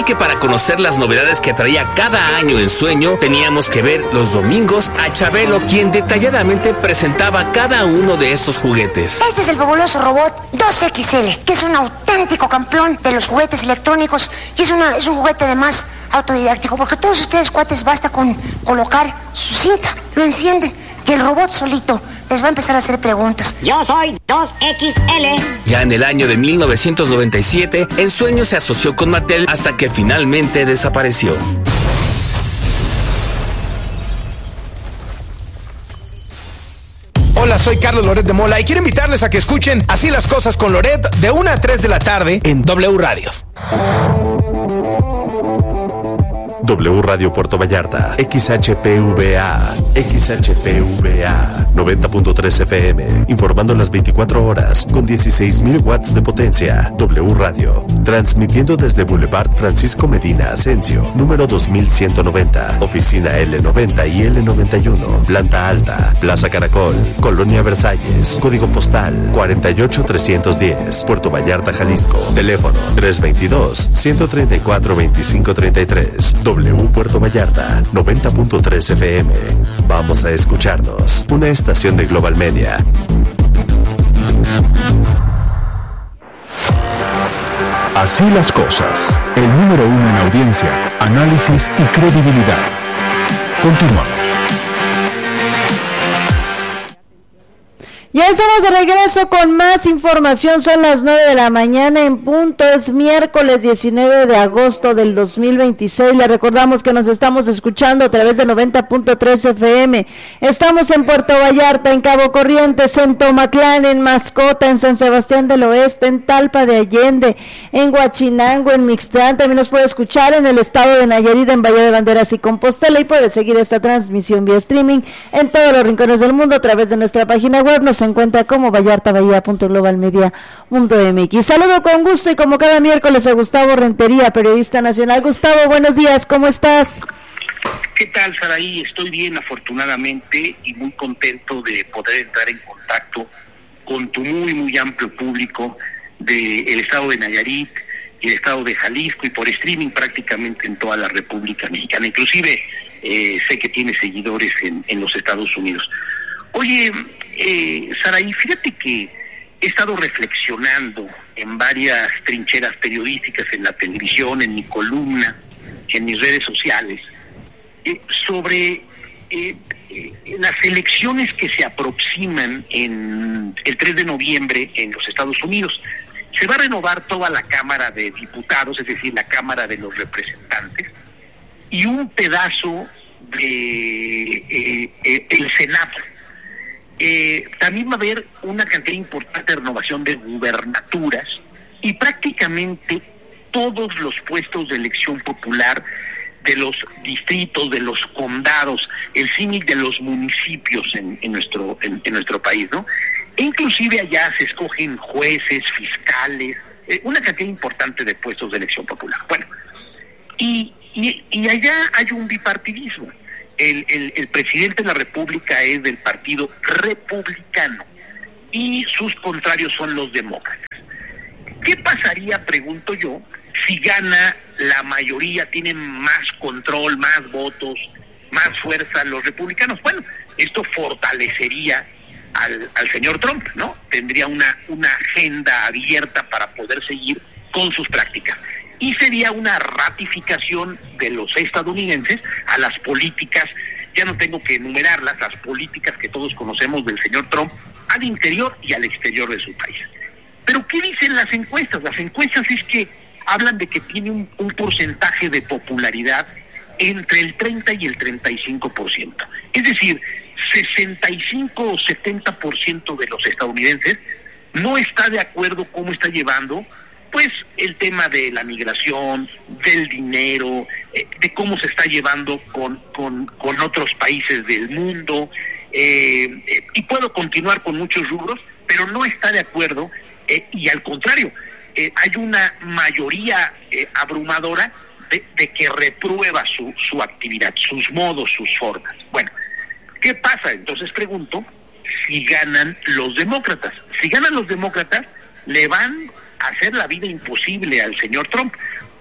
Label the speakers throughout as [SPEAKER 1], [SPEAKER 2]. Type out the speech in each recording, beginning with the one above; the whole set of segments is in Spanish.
[SPEAKER 1] Así que para conocer las novedades que traía cada año en Sueño, teníamos que ver los domingos a Chabelo, quien detalladamente presentaba cada uno de estos juguetes.
[SPEAKER 2] Este es el fabuloso robot 2XL, que es un auténtico campeón de los juguetes electrónicos y es un juguete además autodidáctico, porque todos ustedes, cuates, basta con colocar su cinta, lo encienden y el robot solito les va a empezar a hacer preguntas.
[SPEAKER 3] Yo soy 2XL.
[SPEAKER 1] Ya en el año de 1997, En Sueño se asoció con Mattel hasta que finalmente desapareció.
[SPEAKER 4] Hola, soy Carlos Loret de Mola y quiero invitarles a que escuchen Así las cosas con Loret de 1 a 3 de la tarde en W Radio.
[SPEAKER 5] W Radio Puerto Vallarta, XHPVA 90.3 FM, informando las 24 horas con 16,000 watts de potencia. W Radio, transmitiendo desde Boulevard Francisco Medina Asensio, número 2190, oficina L90 y L91, planta alta, Plaza Caracol, Colonia Versalles, código postal 48310, Puerto Vallarta, Jalisco, teléfono 322-134-2533. W Puerto Vallarta, 90.3 FM. Vamos a escucharnos. Una estación de Global Media.
[SPEAKER 6] Así las cosas. El número 1 en audiencia, análisis y credibilidad. Continuamos.
[SPEAKER 7] Ya estamos de regreso con más información, son las 9 de la mañana en punto, es miércoles 19 de agosto del 2026, le recordamos que nos estamos escuchando a través de 90.3 FM, estamos en Puerto Vallarta, en Cabo Corrientes, en Tomatlán, en Mascota, en San Sebastián del Oeste, en Talpa de Allende, en Huachinango, en Mixtlán, también nos puede escuchar en el estado de Nayarit, en Bahía de Banderas y Compostela, y puede seguir esta transmisión vía streaming en todos los rincones del mundo a través de nuestra página web, se encuentra como vallartabahía.globalmedia.mx. Saludo con gusto y como cada miércoles a Gustavo Rentería, periodista nacional. Gustavo, buenos días, ¿cómo estás?
[SPEAKER 8] ¿Qué tal, Saraí? Estoy bien, afortunadamente, y muy contento de poder entrar en contacto con tu muy amplio público del estado de Nayarit y el estado de Jalisco, y por streaming prácticamente en toda la República Mexicana. Inclusive sé que tiene seguidores en los Estados Unidos. Oye, Saraí, fíjate que he estado reflexionando en varias trincheras periodísticas, en la televisión, en mi columna, en mis redes sociales, sobre las elecciones que se aproximan en el 3 de noviembre en los Estados Unidos. Se va a renovar toda la Cámara de Diputados, es decir, la Cámara de los Representantes, y un pedazo de el Senado. También va a haber una cantidad importante de renovación de gubernaturas y prácticamente todos los puestos de elección popular de los distritos, de los condados, el símil de los municipios en nuestro país, ¿no? E inclusive allá se escogen jueces, fiscales, una cantidad importante de puestos de elección popular. Bueno, y allá hay un bipartidismo. El presidente de la República es del Partido Republicano y sus contrarios son los demócratas. ¿Qué pasaría, pregunto yo, si gana la mayoría, tienen más control, más votos, más fuerza los republicanos? Bueno, esto fortalecería al señor Trump, ¿no? Tendría una agenda abierta para poder seguir con sus prácticas. Y sería una ratificación de los estadounidenses a las políticas, ya no tengo que enumerarlas, las políticas que todos conocemos del señor Trump al interior y al exterior de su país. Pero ¿qué dicen las encuestas? Las encuestas es que hablan de que tiene un porcentaje de popularidad entre el 30 y el 35%. Es decir, 65 o 70% de los estadounidenses no está de acuerdo cómo está llevando pues el tema de la migración, del dinero, de cómo se está llevando con otros países del mundo, y puedo continuar con muchos rubros, pero no está de acuerdo, y al contrario, hay una mayoría abrumadora de que reprueba su actividad, sus modos, sus formas. Bueno, ¿qué pasa? Entonces pregunto, si ganan los demócratas. Si ganan los demócratas, le van hacer la vida imposible al señor Trump,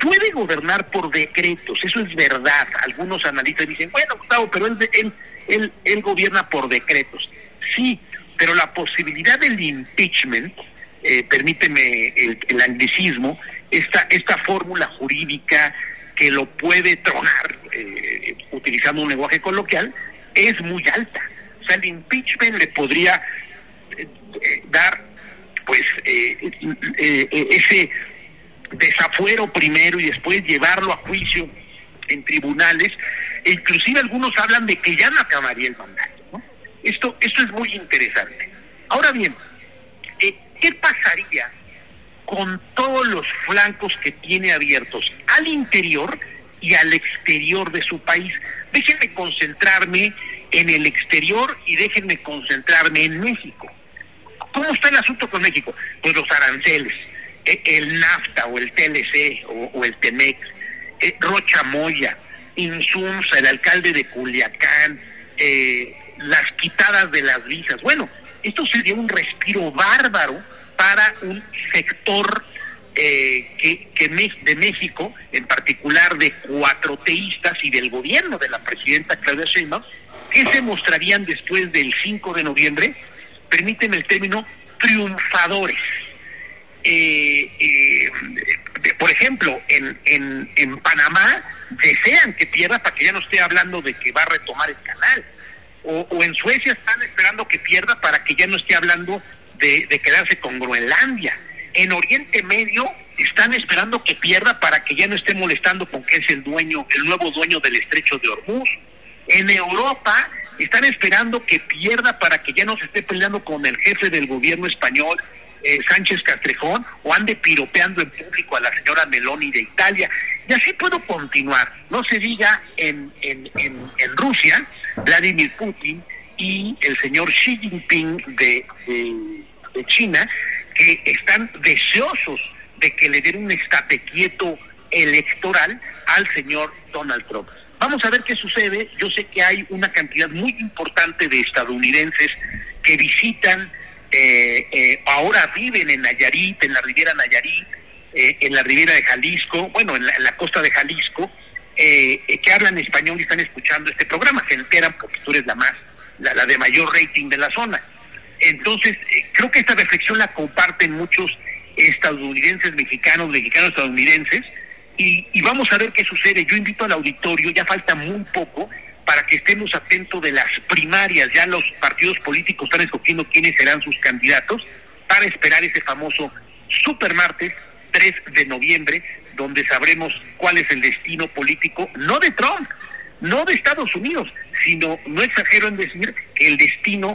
[SPEAKER 8] puede gobernar por decretos, eso es verdad. Algunos analistas dicen, bueno, Gustavo, pero él gobierna por decretos. Sí, pero la posibilidad del impeachment, permíteme el anglicismo, esta fórmula jurídica que lo puede tronar, utilizando un lenguaje coloquial, es muy alta. O sea, el impeachment le podría dar, pues, ese desafuero primero y después llevarlo a juicio en tribunales, e inclusive algunos hablan de que ya no acabaría el mandato, ¿no? Esto es muy interesante. Ahora bien, ¿qué pasaría con todos los flancos que tiene abiertos al interior y al exterior de su país? Déjenme concentrarme en el exterior y déjenme concentrarme en México. ¿Cómo está el asunto con México? Pues los aranceles, el NAFTA o el TLC o el TEMEC, Rocha Moya, Insunza, el alcalde de Culiacán, las quitadas de las visas. Bueno, esto sería un respiro bárbaro para un sector de México, en particular de cuatroteístas y del gobierno de la presidenta Claudia Sheinbaum, que se mostrarían después del 5 de noviembre, permíteme el término, triunfadores. Por ejemplo, en Panamá desean que pierda para que ya no esté hablando de que va a retomar el canal, o en Suecia están esperando que pierda para que ya no esté hablando de quedarse con Groenlandia. En Oriente Medio están esperando que pierda para que ya no esté molestando con que es el nuevo dueño del estrecho de Hormuz. En Europa están esperando que pierda para que ya no se esté peleando con el jefe del gobierno español, Sánchez Castrejón, o ande piropeando en público a la señora Meloni de Italia. Y así puedo continuar. No se diga en Rusia, Vladimir Putin y el señor Xi Jinping de China, que están deseosos de que le den un estate quieto electoral al señor Donald Trump. Vamos a ver qué sucede. Yo sé que hay una cantidad muy importante de estadounidenses que visitan, ahora viven en Nayarit, en la Riviera Nayarit, en la Riviera de Jalisco, bueno, en la costa de Jalisco, que hablan español y están escuchando este programa. Se enteran porque tú eres la de mayor rating de la zona. Entonces, creo que esta reflexión la comparten muchos estadounidenses, mexicanos estadounidenses, y vamos a ver qué sucede. Yo invito al auditorio, ya falta muy poco para que estemos atentos de las primarias. Ya los partidos políticos están escogiendo quiénes serán sus candidatos para esperar ese famoso supermartes 3 de noviembre, donde sabremos cuál es el destino político, no de Trump, no de Estados Unidos, sino, no exagero en decir, que el destino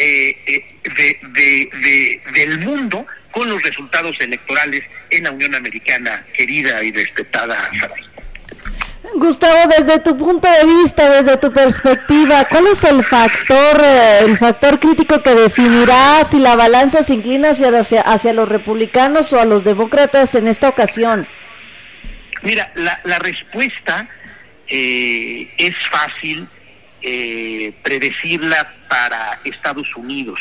[SPEAKER 8] del mundo con los resultados electorales en la Unión Americana, querida y respetada Saray.
[SPEAKER 7] Gustavo, desde tu punto de vista, desde tu perspectiva, ¿cuál es el factor crítico que definirá si la balanza se inclina hacia los republicanos o a los demócratas en esta ocasión?
[SPEAKER 8] Mira, la respuesta es fácil predecirla para Estados Unidos.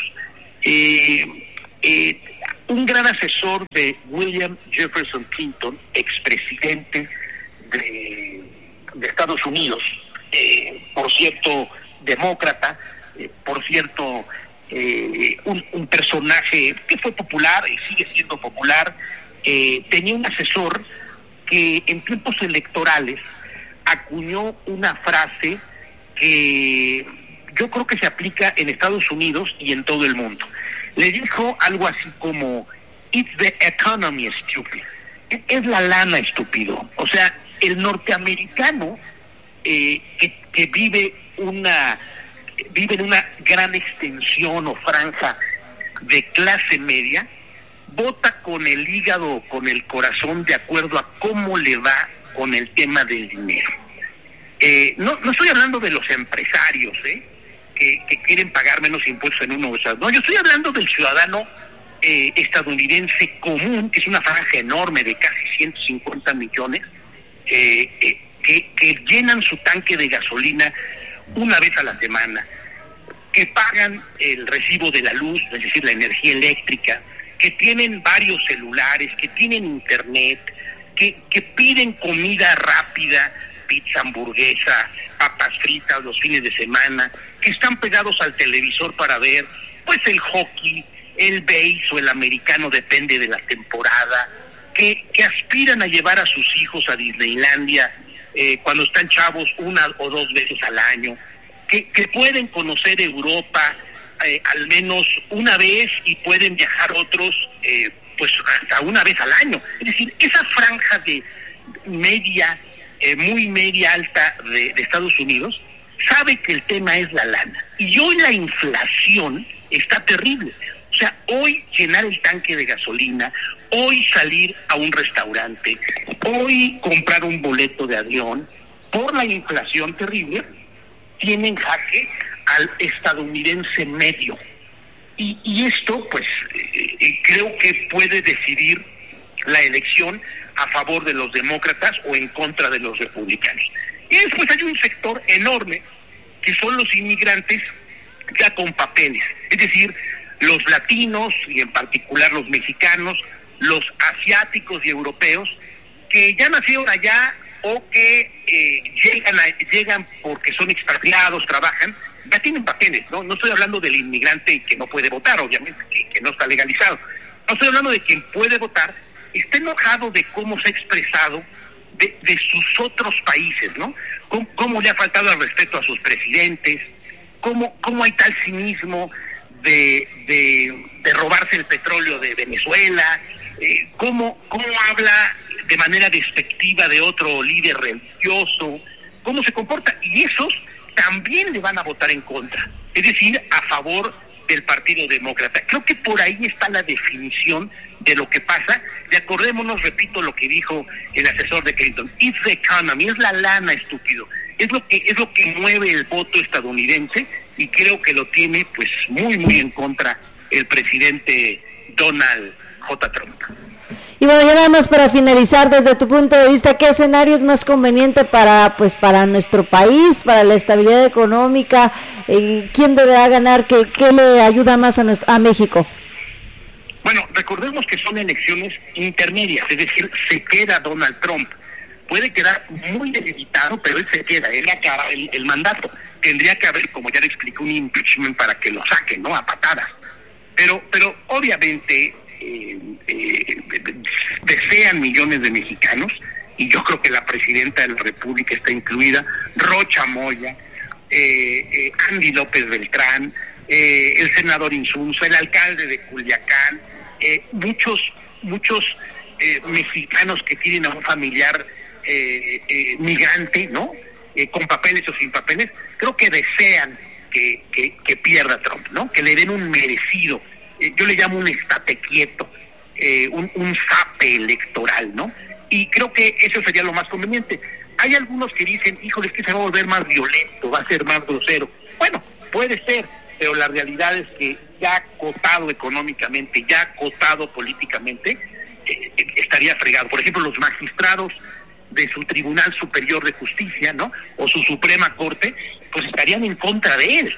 [SPEAKER 8] Un gran asesor de William Jefferson Clinton, expresidente de Estados Unidos, por cierto demócrata, por cierto un personaje que fue popular y sigue siendo popular, tenía un asesor que en tiempos electorales acuñó una frase que yo creo que se aplica en Estados Unidos y en todo el mundo. Le dijo algo así como, "It's the economy, stupid". Es la lana, estúpido. O sea, el norteamericano que vive en una gran extensión o franja de clase media, vota con el hígado, con el corazón, de acuerdo a cómo le va con el tema del dinero. No estoy hablando de los empresarios, que quieren pagar menos impuestos en uno. No, yo estoy hablando del ciudadano estadounidense común, que es una franja enorme de casi 150 millones, que llenan su tanque de gasolina una vez a la semana, que pagan el recibo de la luz, es decir, la energía eléctrica, que tienen varios celulares, que tienen internet, que piden comida rápida, pizza, hamburguesa, papas fritas los fines de semana, que están pegados al televisor para ver pues el hockey, el béis o el americano, depende de la temporada, que aspiran a llevar a sus hijos a Disneylandia cuando están chavos 1 o 2 veces al año, que pueden conocer Europa al menos una vez y pueden viajar otros pues hasta una vez al año. Es decir, esa franja de media, muy media alta de Estados Unidos, sabe que el tema es la lana. Y hoy la inflación está terrible. O sea, hoy llenar el tanque de gasolina, hoy salir a un restaurante, hoy comprar un boleto de avión, por la inflación terrible, tiene en jaque al estadounidense medio. Y esto, pues, creo que puede decidir la elección a favor de los demócratas o en contra de los republicanos. Y después hay un sector enorme que son los inmigrantes ya con papeles, es decir, los latinos y en particular los mexicanos, los asiáticos y europeos que ya nacieron allá o que llegan porque son expatriados, trabajan, ya tienen papeles, ¿no? No estoy hablando del inmigrante que no puede votar, obviamente, que no está legalizado. No estoy hablando de quien puede votar, está enojado de cómo se ha expresado de sus otros países, ¿no? Cómo le ha faltado el respeto a sus presidentes, cómo hay tal cinismo de robarse el petróleo de Venezuela, cómo habla de manera despectiva de otro líder religioso, cómo se comporta, y esos también le van a votar en contra, es decir, a favor del Partido Demócrata. Creo que por ahí está la definición de lo que pasa, y acordémonos, repito lo que dijo el asesor de Clinton, it's the economy, es la lana, estúpido, es lo que mueve el voto estadounidense, y creo que lo tiene pues muy muy en contra el presidente Donald J. Trump.
[SPEAKER 7] Y bueno, ya nada más para finalizar, desde tu punto de vista, ¿qué escenario es más conveniente para nuestro país, para la estabilidad económica? ¿Quién deberá ganar? ¿Qué le ayuda más a México?
[SPEAKER 8] Bueno, recordemos que son elecciones intermedias, es decir, se queda Donald Trump. Puede quedar muy debilitado, pero él se queda, él acaba el mandato. Tendría que haber, como ya le expliqué, un impeachment para que lo saquen, ¿no? A patadas. Pero obviamente desean millones de mexicanos, y yo creo que la presidenta de la República está incluida, Rocha Moya, Andy López Beltrán, el senador Insunza, el alcalde de Culiacán, muchos mexicanos que tienen a un familiar migrante, ¿no? Con papeles o sin papeles, creo que desean que pierda Trump, ¿no? Que le den un merecido, yo le llamo un estate quieto, un zape electoral, ¿no? Y creo que eso sería lo más conveniente. Hay algunos que dicen, híjole, es que se va a volver más violento, va a ser más grosero. Bueno, puede ser, pero la realidad es que ya acotado económicamente, ya acotado políticamente, estaría fregado. Por ejemplo, los magistrados de su Tribunal Superior de Justicia, ¿no? O su Suprema Corte, pues estarían en contra de él.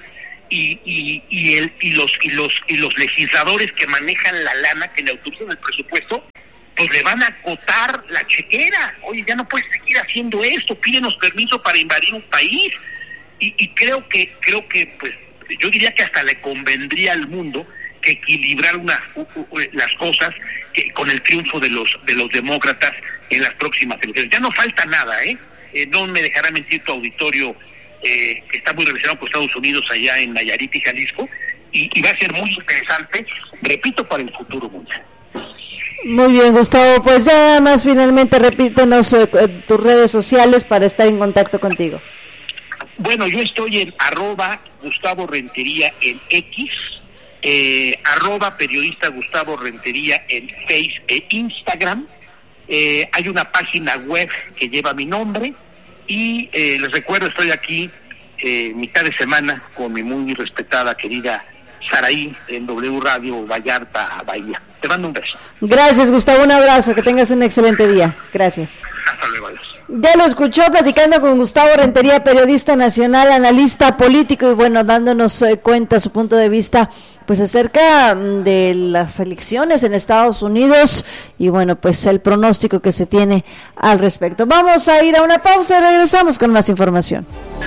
[SPEAKER 8] Y los legisladores que manejan la lana, que le autorizan el presupuesto, pues le van a acotar la chequera. Oye, ya no puedes seguir haciendo esto, pídenos permiso para invadir un país. Y creo que pues yo diría que hasta le convendría al mundo que equilibrar las cosas con el triunfo de los demócratas en las próximas elecciones. Ya no falta nada, no me dejará mentir tu auditorio, que está muy relacionado con Estados Unidos allá en Nayarit y Jalisco, y va a ser muy interesante, repito, para el futuro mundial.
[SPEAKER 7] Muy bien, Gustavo, pues ya nada más finalmente repítenos tus redes sociales para estar en contacto contigo.
[SPEAKER 8] Bueno, yo estoy en @Gustavo Rentería en X, @periodista Gustavo Rentería en Face e Instagram. Hay una página web que lleva mi nombre, y les recuerdo, estoy aquí mitad de semana con mi muy respetada querida Saraí en W Radio Vallarta, Bahía. Te mando un beso.
[SPEAKER 7] Gracias, Gustavo, un abrazo, que tengas un excelente día. Gracias.
[SPEAKER 8] Hasta luego, adiós.
[SPEAKER 7] Ya lo escuchó platicando con Gustavo Rentería, periodista nacional, analista político y bueno, dándonos cuenta su punto de vista pues acerca de las elecciones en Estados Unidos y bueno, pues el pronóstico que se tiene al respecto. Vamos a ir a una pausa y regresamos con más información.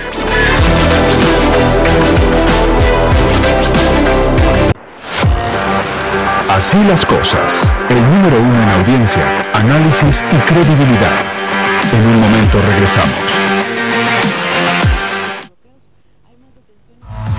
[SPEAKER 6] Así las cosas. El número 1 en audiencia, análisis y credibilidad. En un momento regresamos.